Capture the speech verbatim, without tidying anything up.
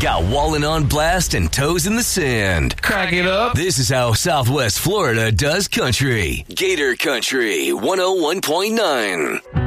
got Wallen on blast and toes in the sand. Crack it up. This is how Southwest Florida does country. Gator Country one oh one point nine.